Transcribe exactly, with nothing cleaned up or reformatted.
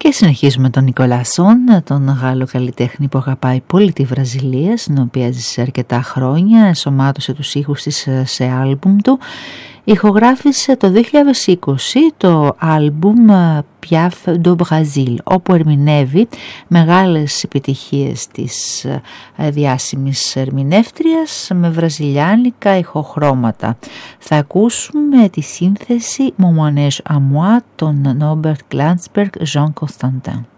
Και συνεχίζουμε τον Νικόλα Σον, τον Γάλλο καλλιτέχνη που αγαπάει πολύ τη Βραζιλία, στην οποία έζησε αρκετά χρόνια, ενσωμάτωσε τους ήχους της σε άλμπουμ του. Ηχογράφησε το δύο χιλιάδες είκοσι το άλμπουμ Piaf do Brasil, όπου ερμηνεύει μεγάλες επιτυχίες της διάσημης ερμηνεύτριας με βραζιλιάνικα ηχοχρώματα. Θα ακούσουμε τη σύνθεση Mon manège à moi των Norbert Glansberg, Jean Constantin.